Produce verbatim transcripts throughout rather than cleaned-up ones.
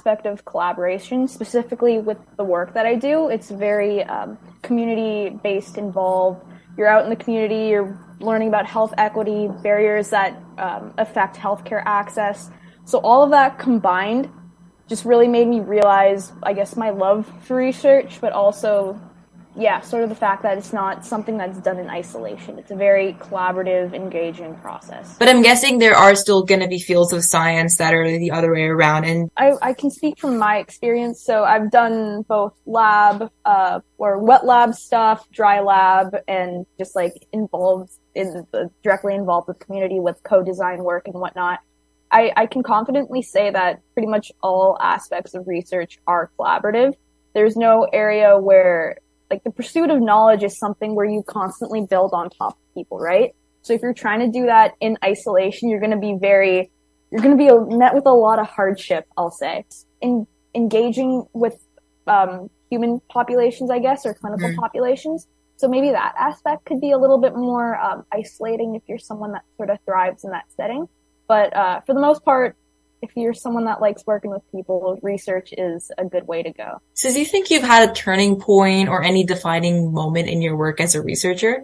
aspect of collaboration, specifically with the work that I do. It's very um, community-based, involved. You're out in the community, you're learning about health equity, barriers that um, affect healthcare access. So all of that combined just really made me realize, I guess, my love for research, but also, yeah, sort of the fact that it's not something that's done in isolation. It's a very collaborative, engaging process. But I'm guessing there are still going to be fields of science that are the other way around. And I, I can speak from my experience. So I've done both lab uh, or wet lab stuff, dry lab, and just like involved in the, directly involved with community with co-design work and whatnot. I, I can confidently say that pretty much all aspects of research are collaborative. There's no area where, like, the pursuit of knowledge is something where you constantly build on top of people, right? So if you're trying to do that in isolation, you're going to be very, you're going to be met with a lot of hardship, I'll say. In engaging with um, human populations, I guess, or clinical mm-hmm. populations. So maybe that aspect could be a little bit more um, isolating if you're someone that sort of thrives in that setting. But uh, for the most part, if you're someone that likes working with people, research is a good way to go. So do you think you've had a turning point or any defining moment in your work as a researcher?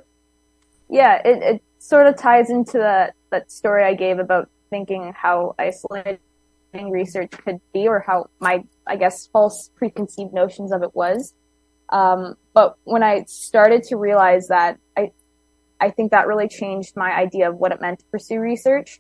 Yeah, it, it sort of ties into that, that story I gave about thinking how isolating research could be, or how my, I guess, false preconceived notions of it was. Um, but when I started to realize that, I, I think that really changed my idea of what it meant to pursue research.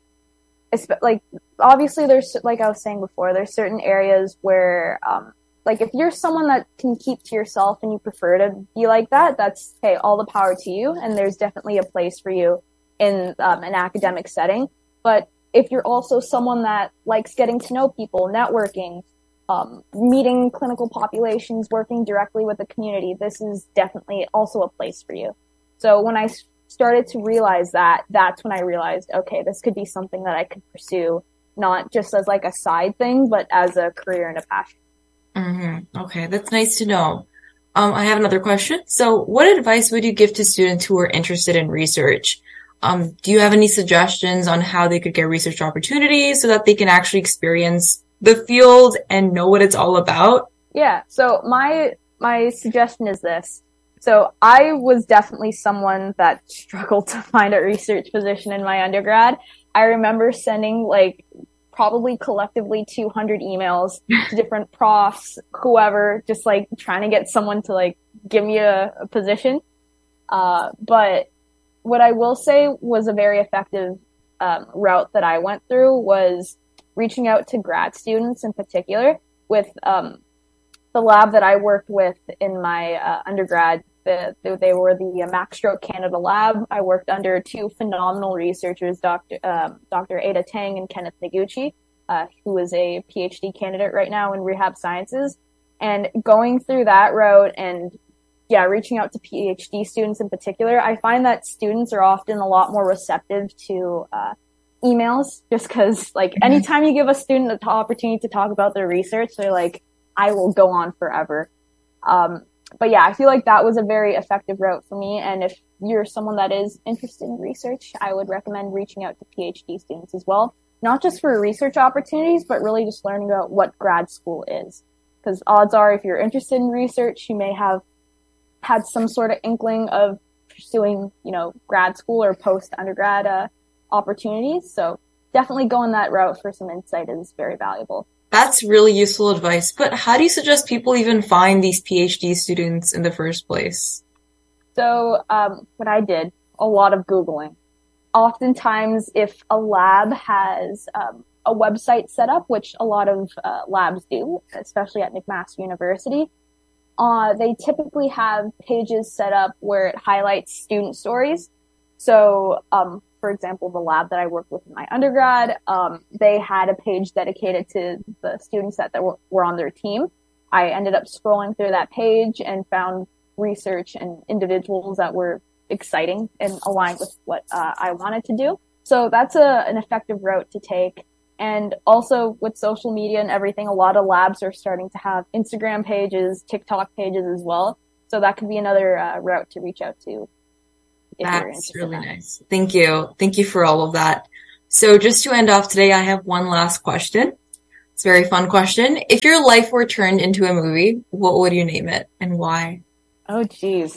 Like, obviously there's, like I was saying before, there's certain areas where, um, like if you're someone that can keep to yourself and you prefer to be like that, that's, hey, all the power to you. And there's definitely a place for you in um, an academic setting. But if you're also someone that likes getting to know people, networking, um, meeting clinical populations, working directly with the community, this is definitely also a place for you. So when I started to realize that, that's when I realized, okay, this could be something that I could pursue, not just as like a side thing, but as a career and a passion. Mm-hmm. Okay, that's nice to know. Um, I have another question. So what advice would you give to students who are interested in research? Um, do you have any suggestions on how they could get research opportunities so that they can actually experience the field and know what it's all about? Yeah, so my my suggestion is this. So I was definitely someone that struggled to find a research position in my undergrad. I remember sending like probably collectively two hundred emails to different profs, whoever, just like trying to get someone to like give me a, a position. Uh, but what I will say was a very effective um, route that I went through was reaching out to grad students in particular with um, the lab that I worked with in my uh, undergrad. The, they were the Max Stroke Canada lab. I worked under two phenomenal researchers, Doctor Um, Doctor Ada Tang and Kenneth Noguchi, uh, who is a PhD candidate right now in rehab sciences. And going through that route and, yeah, reaching out to PhD students in particular, I find that students are often a lot more receptive to uh, emails, just because, like, mm-hmm. anytime you give a student the opportunity to talk about their research, they're like, I will go on forever. Um, But yeah, I feel like that was a very effective route for me. And if you're someone that is interested in research, I would recommend reaching out to PhD students as well. Not just for research opportunities, but really just learning about what grad school is. Because odds are, if you're interested in research, you may have had some sort of inkling of pursuing, you know, grad school or post-undergrad uh, opportunities. So definitely going that route for some insight is very valuable. That's really useful advice, but how do you suggest people even find these PhD students in the first place? So, um, what I did, a lot of Googling. Oftentimes, if a lab has um, a website set up, which a lot of uh, labs do, especially at McMaster University, uh, they typically have pages set up where it highlights student stories. So, um, for example, the lab that I worked with in my undergrad, um, they had a page dedicated to the students that were, were on their team. I ended up scrolling through that page and found research and individuals that were exciting and aligned with what uh, I wanted to do. So that's a, an effective route to take. And also with social media and everything, a lot of labs are starting to have Instagram pages, TikTok pages as well. So that could be another uh, route to reach out to. That's really nice. Thank you. Thank you for all of that. So just to end off today, I have one last question. It's a very fun question. If your life were turned into a movie, what would you name it and why? Oh, geez.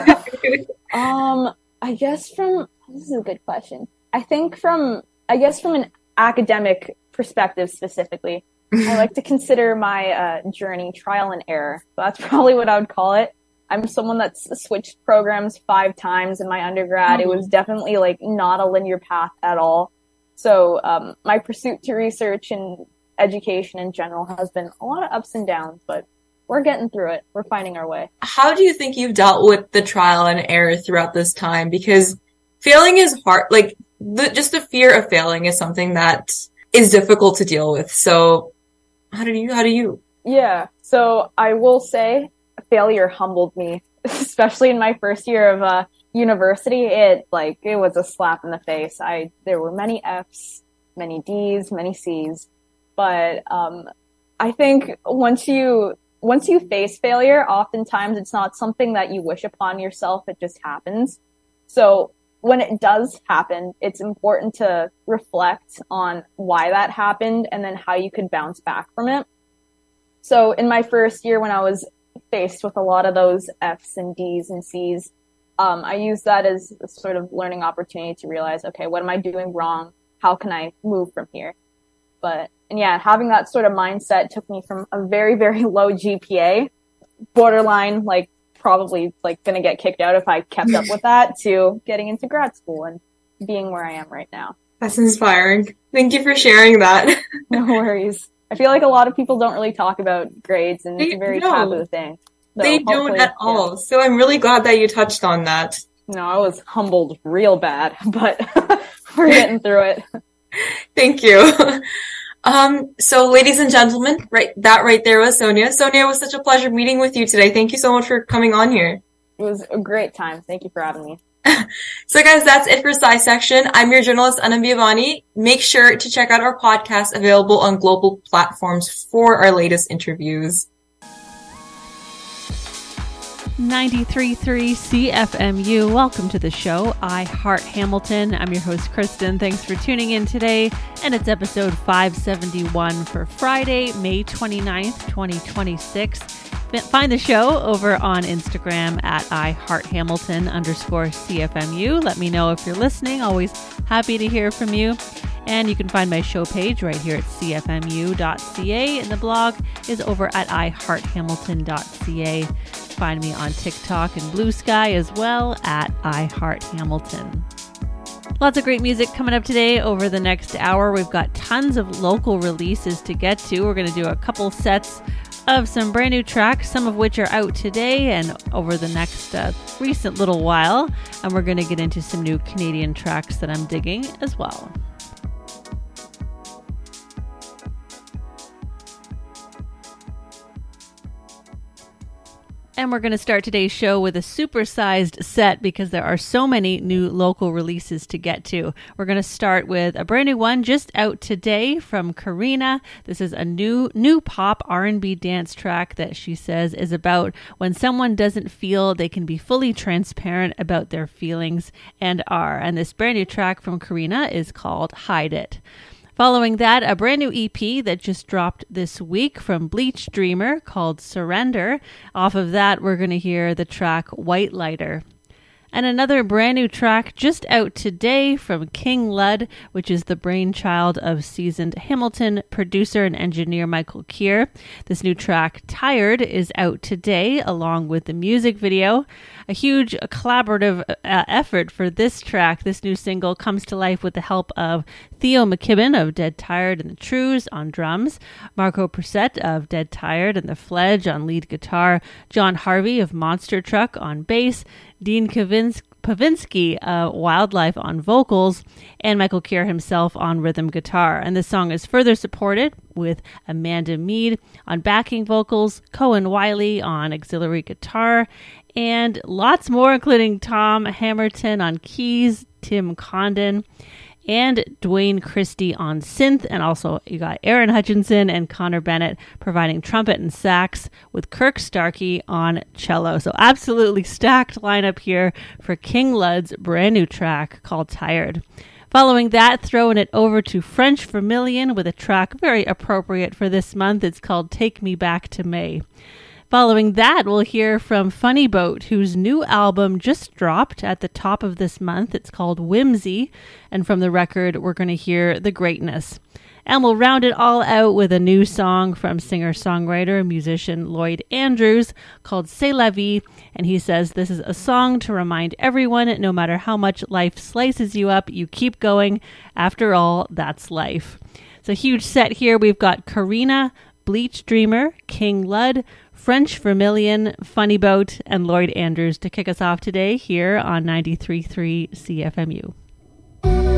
um, I guess from, this is a good question. I think from, I guess from an academic perspective specifically, I like to consider my uh, journey trial and error. So that's probably what I would call it. I'm someone that's switched programs five times in my undergrad. Mm-hmm. It was definitely like not a linear path at all. So um, my pursuit to research and education in general has been a lot of ups and downs, but we're getting through it. We're finding our way. How do you think you've dealt with the trial and error throughout this time? Because failing is hard. Like the, just the fear of failing is something that is difficult to deal with. So how do you, how do you? Yeah. So I will say failure humbled me, especially in my first year of uh, university. It like, it was a slap in the face. I, there were many F's, many D's, many C's. But um, I think once you once you face failure, oftentimes it's not something that you wish upon yourself. It just happens. So when it does happen, it's important to reflect on why that happened and then how you could bounce back from it. So in my first year, when I was faced with a lot of those F's and D's and C's, um, I used that as a sort of learning opportunity to realize, okay, what am I doing wrong? How can I move from here? But, and yeah, having that sort of mindset took me from a very, very low G P A, borderline, like probably like going to get kicked out if I kept up with that, to getting into grad school and being where I am right now. That's inspiring. Thank you for sharing that. No worries. I feel like a lot of people don't really talk about grades, and they, it's a very no, taboo thing. So they don't at all. Yeah. So I'm really glad that you touched on that. No, I was humbled real bad, but we're getting through it. Thank you. Um, so ladies and gentlemen, right, that right there was Sonia. Sonia, it was such a pleasure meeting with you today. Thank you so much for coming on here. It was a great time. Thank you for having me. So guys, that's it for SciSection. I'm your journalist, Anam Biavani. Make sure to check out our podcast available on global platforms for our latest interviews. ninety-three point three C F M U. Welcome to the show. I Heart Hamilton. I'm your host, Kristen. Thanks for tuning in today. And it's episode five seventy-one for Friday, May twenty-ninth, twenty twenty-six. Find the show over on Instagram at iHeartHamilton underscore CFMU. Let me know if you're listening. Always happy to hear from you. And you can find my show page right here at c f m u dot c a. And the blog is over at i heart hamilton dot c a. Find me on TikTok and Blue Sky as well at iHeartHamilton. Lots of great music coming up today over the next hour. We've got tons of local releases to get to. We're going to do a couple sets of some brand new tracks, some of which are out today and over the next uh, recent little while. And we're going to get into some new Canadian tracks that I'm digging as well. And we're going to start today's show with a supersized set because there are so many new local releases to get to. We're going to start with a brand new one just out today from Karina. This is a new new pop R and B dance track that she says is about when someone doesn't feel they can be fully transparent about their feelings and are. And this brand new track from Karina is called Hide It. Following that, a brand new E P that just dropped this week from Bleach Dreamer called Surrender. Off of that, we're going to hear the track White Lighter. And another brand new track just out today from King Lud, which is the brainchild of seasoned Hamilton producer and engineer Michael Kier. This new track, Tired, is out today along with the music video. A huge collaborative uh, effort for this track. This new single comes to life with the help of Theo McKibben of Dead Tired and the Trews on drums, Marco Perset of Dead Tired and the Fledge on lead guitar, John Harvey of Monster Truck on bass, Dean Kavins- Pavinsky of Wildlife on vocals, and Michael Kier himself on rhythm guitar. And this song is further supported with Amanda Mead on backing vocals, Cohen Wiley on auxiliary guitar, and lots more, including Tom Hammerton on keys, Tim Condon, and Dwayne Christie on synth. And also you got Aaron Hutchinson and Connor Bennett providing trumpet and sax with Kirk Starkey on cello. So absolutely stacked lineup here for King Lud's brand new track called Tired. Following that, throwing it over to French Vermilion with a track very appropriate for this month. It's called Take Me Back to May. Following that, we'll hear from Funny Boat, whose new album just dropped at the top of this month. It's called Whimsy, and from the record, we're going to hear The Greatness. And we'll round it all out with a new song from singer-songwriter and musician Lloyd Andrews called C'est la vie, and he says this is a song to remind everyone, no matter how much life slices you up, you keep going. After all, that's life. It's a huge set here. We've got Karina, Bleach Dreamer, King Lud, French Vermilion, Funny Boat, and Lloyd Andrews to kick us off today here on ninety-three point three C F M U.